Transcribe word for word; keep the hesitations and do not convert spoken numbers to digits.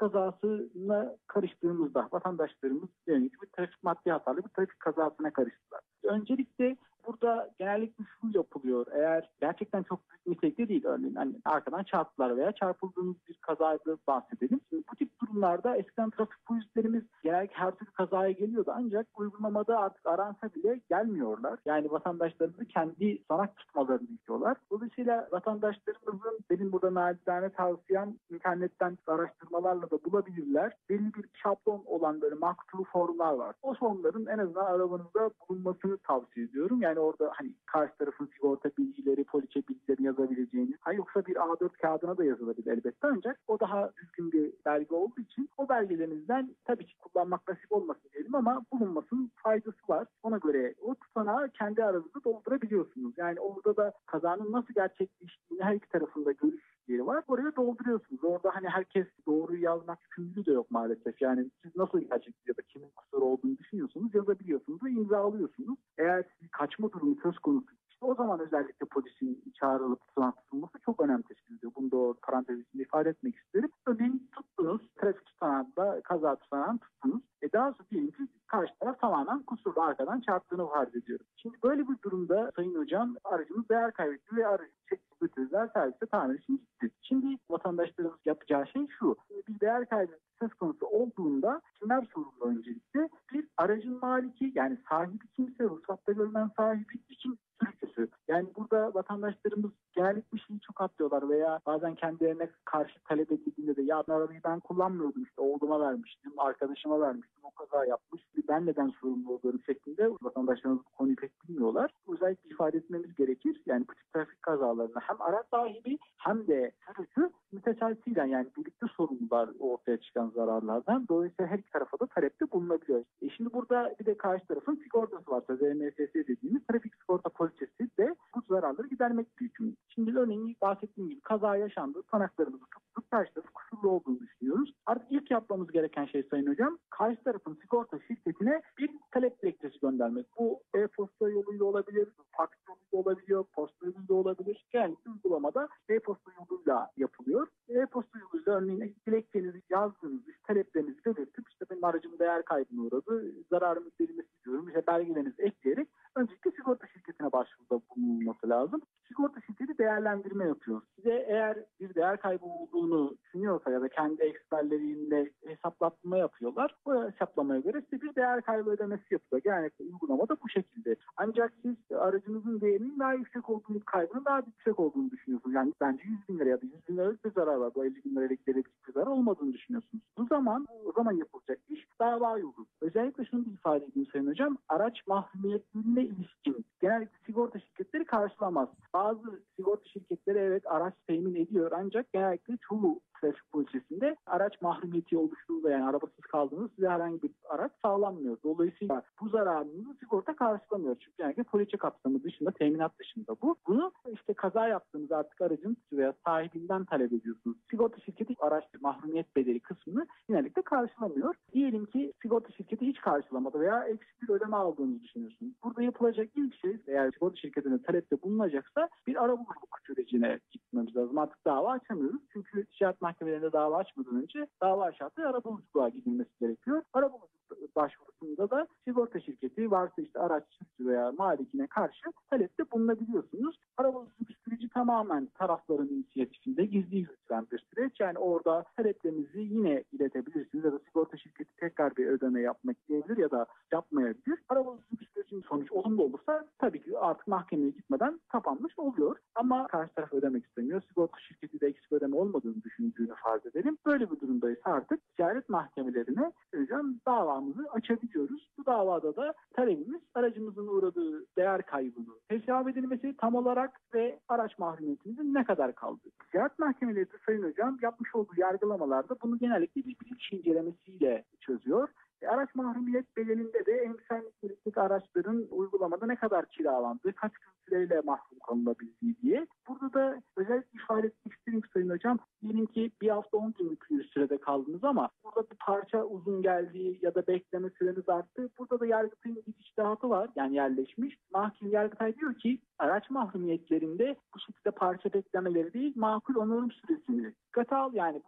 kazasına karıştığımızda vatandaşlarımız diyelim ki bir trafik maddi hasarlı bir trafik kazasına karıştılar. Öncelikle burada genellikle şu yapılıyor. Eğer gerçekten çok büyük nitelikte değil, örneğin hani arkadan çarptılar veya çarpıldığımız bir kazaydı bahsedelim. Şimdi bu tip durumlarda eskiden trafik polislerimiz genellikle her türlü kazaya geliyordu. Ancak uygulamada artık aransa bile gelmiyorlar. Yani vatandaşlarımızı kendi sanak tutmalarını istiyorlar. Dolayısıyla vatandaşlarımızın benim burada nacizane tavsiyem internetten araştırmalarla da bulabilirler. Belli bir şablon olan böyle maktulu formlar var. O formların en azından arabanızda bulunmasını tavsiye ediyorum. Yani orada hani karşı tarafın sigorta bilgileri, poliçe bilgilerini yazabileceğiniz. Ha yoksa bir A dört kağıdına da yazılabilir elbette, ancak o daha düzgün bir belge olduğu için o belgelerinizden tabii ki kullanmak nasip olmasın diyelim ama bulunmasının faydası var. Ona göre o tutanağı kendi aranızda doldurabiliyorsunuz. Yani orada da kazanın nasıl gerçekleştiğini her iki tarafında görüş yeri var. Oraya dolduruyorsunuz. Orada hani herkes doğruyu yazmak yükümlülüğü de yok maalesef. Yani siz nasıl gerçekten ya da kimin kusuru olduğunu düşünüyorsunuz, yazabiliyorsunuz ve imzalıyorsunuz. Eğer bir kaçma durumu söz konusu, işte o zaman özellikle polisin çağrılıp tutunak tutulması çok önemli teşkil ediyor. Bunu da o parantez içinde ifade etmek isterim. Örneğin tuttunuz, trafik tutanağında kaza tutanağını tuttunuz. E daha sonra diyelim ki karşı taraf tamamen kusurlu, arkadan çarptığını farz ediyorum. Şimdi böyle bir durumda Sayın Hocam aracımız değer kaybetti ve aracı çekip götürdüler, servise tamir için gitti. Şimdi vatandaşlarımız yapacağı şey şu: bir değer kaybı söz konusu olduğunda kimler sorumlu öncelikle? Bir, aracın maliki, yani sahibi kimse, ruhsatta görülen sahibi, için sürücüsü. Yani burada vatandaşlarımız genellikle bir şeyi çok atlıyorlar veya bazen kendilerine karşı talep edildiğinde de ya arabayı ben kullanmıyordum, işte oğluma vermiştim, arkadaşıma vermiştim, o kaza yapmış, ben neden sorumlu oluyorum şeklinde vatandaşlarımız bu konuyu pek bilmiyorlar. Özellikle ifade etmemiz gerekir. Yani bu tip trafik kazalarında hem araç sahibi hem de sürücü müteselsilen, yani birlikte sorumlular ortaya çıkan zararlardan. Dolayısıyla her iki tarafa da talepte bulunabiliyor. E şimdi burada bir de karşı tarafın sigortası var. Z M S S dediğimiz trafik sigorta poliçesi de bu zararları gidermek yükümlü. Şimdi örneğin bahsettiğim gibi kaza yaşandı. Tanaklarımızı tuttuk. Karşı tarafı kusurlu olduğunu düşünüyoruz. Artık ilk yapmamız gereken şey Sayın Hocam, karşı tarafın sigorta şirketine bir talep dilekçesi göndermek. Bu e-posta yoluyla olabilir, fax yoluyla olabiliyor, posta yoluyla olabilir. Genellikle uygulamada e-posta yoluyla yapılıyor. E-posta yoluyla örneğin dilekçenizi yazdığınız, işte taleplerinizi belirtip, işte benim aracım değer kaybına uğradı, zararımı giderilmesi istiyorum, işte belgelerinizi ekleyerek öncelikle sigorta şirketine başvuruda bulunması lazım. Sigorta şirketi değerlendirme yapıyor. Size eğer bir değer kaybı olduğunu düşünüyorsa ya da kendi eksperleriyle hesaplatma yapıyorlar. Bu hesaplamaya göre size bir değer kaybı ödemesi yapılıyor. Genellikle uygulamada bu şekilde. Ancak siz aracınızın değerinin daha yüksek olduğunu, kaybının daha yüksek olduğunu düşünüyorsunuz. Yani bence yüz bin lira ya da yüz bin liralık bir zarar var. Bu elli bin liralık bir zarar olmadığını düşünüyorsunuz. Bu zaman, o zaman yapılacak iş dava yolu. Özellikle şunu bir ifade edeyim Sayın Hocam. Araç mahrumiyetine ilişkin genellikle sigorta şirketleri karşılamaz. Bazı sigorta şirketleri evet araç temin ediyor, ancak genellikle çoğu trafik polisinde araç mahrumiyeti oluştuğunda, yani arabasız kaldığınız size herhangi bir araç sağlanmıyor. Dolayısıyla bu zararınızı sigorta karşılamıyor. Çünkü genellikle poliçe kapsamı dışında, teminat dışında bu. Bunu işte kaza yaptığınız artık aracın veya sahibinden talep ediyorsunuz. Sigorta şirketi araç mahrumiyet bedeli kısmını genellikle karşılamıyor. Diyelim ki sigorta şirketi hiç karşılamadı veya eksik bir ödeme aldığınızı düşünüyorsunuz. Burada yapılacak ilk şey, eğer sigorta şirketine talepte bulunacaksa, bir arabuluculuk sürecine gitmemiz lazım. Artık dava açamıyoruz. Çünkü ticaret mahkemelerinde dava açmadan önce dava aşağıda arabuluculuğa gidilmesi gerekiyor. Arabuluculuk başvurusunda da sigorta şirketi varsa işte araç sürücü veya malikine karşı talepte bulunabiliyorsunuz. Arabuluculuk süreci tamamen tarafların inisiyatifinde gizli yürütülen bir süreç. Yani orada taleplerinizi yine iletebilirsiniz ya da sigorta şirketi tekrar bir ödeme yapmak isteyebilir ya da yapmayabilir. Arabuluculuk sürecinin sonuç olumlu olursa tabii ki artık mahkemeye gitmeden kapanmış oluyor. Ama karşı taraf ödemek istemiyor. Sigorta şirketi de eksik ödeme olmadığını düşündüğünü farz edelim. Böyle bir durumdaysa artık ticaret mahkemelerine hocam davamızı açabiliyoruz. Bu davada da talebimiz aracımızın uğradığı değer kaybının hesap edilmesi tam olarak ve araç mahrumiyetimizin ne kadar kaldığı. Ticaret mahkemeleri de Sayın Hocam yapmış olduğu yargılamalarda bunu genellikle bir bilinç incelemesiyle çözüyor. E, araç mahrumiyet bedelinde de emsal nitelikli araçların uygulamada ne kadar kiralandığı, kaç gün süreyle mahrum kalınabildiği diye. Burada da özellikle ifade etmek istedim Sayın Hocam. Diyelim ki bir hafta on günlük bir sürede kaldınız ama burada bir parça uzun geldi ya da bekleme süreniz arttı. Burada da Yargıtay'ın bir içtihatı var, yani yerleşmiş. Mahkeme Yargıtay diyor ki araç mahrumiyetlerinde bu şekilde parça beklemeleri değil, makul onarım süresini dikkate al. Yani